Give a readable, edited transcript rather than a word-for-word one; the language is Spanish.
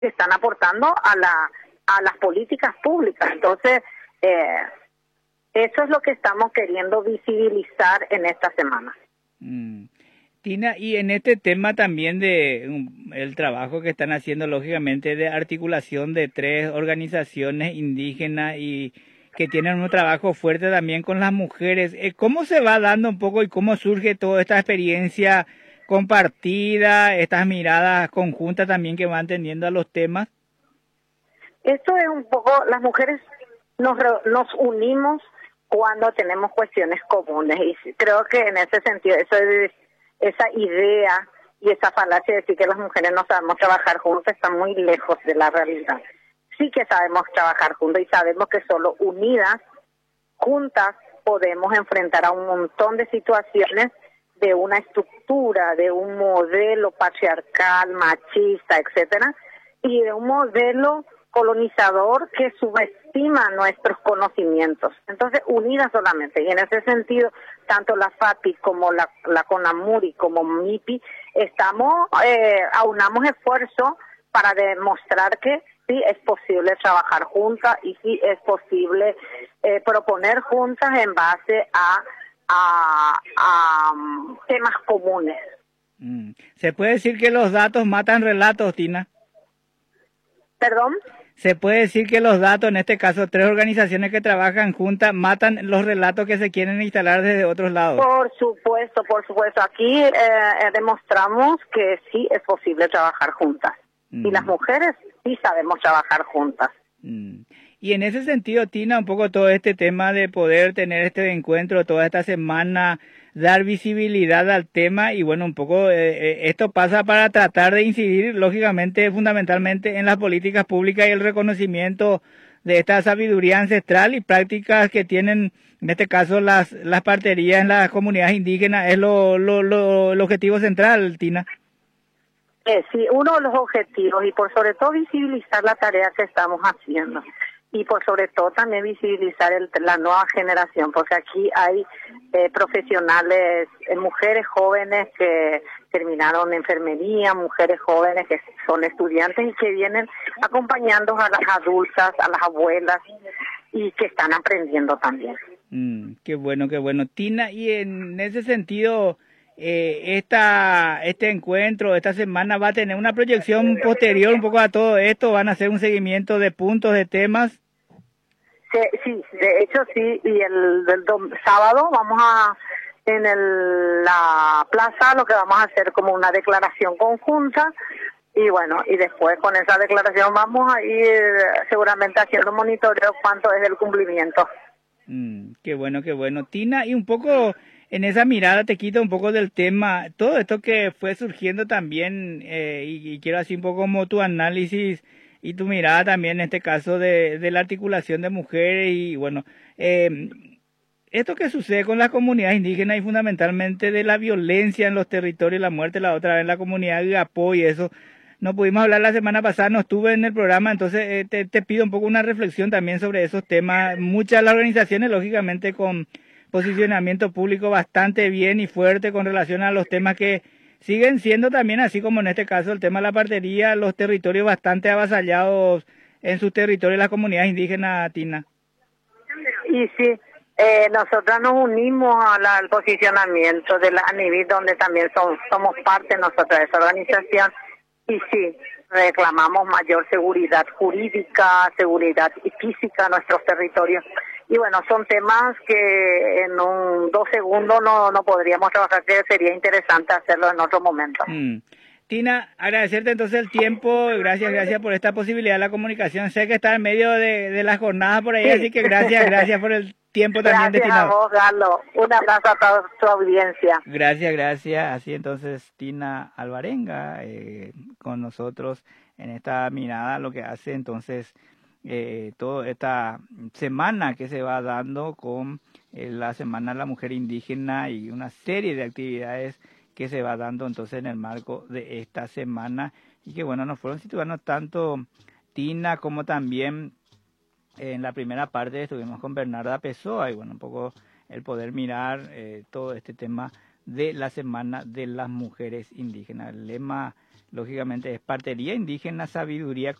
que están aportando a las políticas públicas. Entonces, eso es lo que estamos queriendo visibilizar en esta semana. Tina, y en este tema también de el trabajo que están haciendo, lógicamente, de articulación de 3 organizaciones indígenas y que tienen un trabajo fuerte también con las mujeres, ¿cómo se va dando un poco y cómo surge toda esta experiencia compartida, estas miradas conjuntas también que van teniendo a los temas? Esto es un poco, las mujeres nos unimos cuando tenemos cuestiones comunes, y creo que en ese sentido, esa idea y esa falacia de decir que las mujeres no sabemos trabajar juntas está muy lejos de la realidad. Sí que sabemos trabajar juntas y sabemos que solo unidas, juntas, podemos enfrentar a un montón de situaciones de una estructura, de un modelo patriarcal, machista, etcétera, y de un modelo colonizador que subestima nuestros conocimientos. Entonces, unidas solamente. Y en ese sentido, tanto la FAPI como la CONAMURI como MIPI, aunamos esfuerzo para demostrar que sí es posible trabajar juntas y sí es posible proponer juntas en base a temas comunes. ¿Se puede decir que los datos matan relatos, Tina? ¿Perdón? ¿Se puede decir que los datos, en este caso 3 organizaciones que trabajan juntas, matan los relatos que se quieren instalar desde otros lados? Por supuesto. Aquí demostramos que sí es posible trabajar juntas. Y las mujeres sí sabemos trabajar juntas. Y en ese sentido, Tina, un poco todo este tema de poder tener este encuentro toda esta semana, dar visibilidad al tema y bueno, un poco esto pasa para tratar de incidir, lógicamente, fundamentalmente en las políticas públicas y el reconocimiento de esta sabiduría ancestral y prácticas que tienen, en este caso, las parterías en las comunidades indígenas, es el objetivo central, Tina. Sí, uno de los objetivos y por sobre todo visibilizar la tarea que estamos haciendo y por sobre todo también visibilizar la nueva generación, porque aquí hay profesionales, mujeres jóvenes que terminaron enfermería, mujeres jóvenes que son estudiantes y que vienen acompañando a las adultas, a las abuelas y que están aprendiendo también. Qué bueno, qué bueno. Tina, y en ese sentido, este encuentro, esta semana va a tener una proyección posterior un poco a todo esto, van a hacer un seguimiento de puntos, de temas. Sí, de hecho sí, y el sábado vamos en la plaza lo que vamos a hacer como una declaración conjunta y bueno, y después con esa declaración vamos a ir seguramente haciendo monitoreo cuánto es el cumplimiento. Qué bueno, qué bueno. Tina, y un poco en esa mirada te quito un poco del tema, todo esto que fue surgiendo también, y quiero así un poco como tu análisis y tu mirada también en este caso de la articulación de mujeres y bueno, esto que sucede con las comunidades indígenas y fundamentalmente de la violencia en los territorios, la muerte la otra vez en la comunidad de Apó y eso. No pudimos hablar la semana pasada, no estuve en el programa, entonces te pido un poco una reflexión también sobre esos temas. Muchas de las organizaciones, lógicamente, con posicionamiento público bastante bien y fuerte con relación a los temas que siguen siendo también, así como en este caso el tema de la partería, los territorios bastante avasallados en sus territorios, las comunidades indígenas, Tina. Y sí, nosotros nos unimos al posicionamiento de la ANIVI, donde también somos parte nosotros de esa organización. Y sí, reclamamos mayor seguridad jurídica, seguridad física en nuestros territorios. Y bueno, son temas que en 2 segundos no podríamos trabajar, que sería interesante hacerlo en otro momento. Tina, agradecerte entonces el tiempo, gracias por esta posibilidad de la comunicación. Sé que está en medio de las jornadas por ahí, sí. Así que gracias por el tiempo también destinado. Gracias a vos, Galo. Un abrazo a toda tu audiencia. Gracias. Así entonces Tina Alvarenga con nosotros en esta mirada, lo que hace entonces toda esta semana que se va dando con la Semana de la Mujer Indígena y una serie de actividades que se va dando entonces en el marco de esta semana y que bueno, nos fueron situando tanto Tina como también en la primera parte estuvimos con Bernarda Pessoa y bueno, un poco el poder mirar todo este tema de la Semana de las Mujeres Indígenas. El lema lógicamente es partería indígena, sabiduría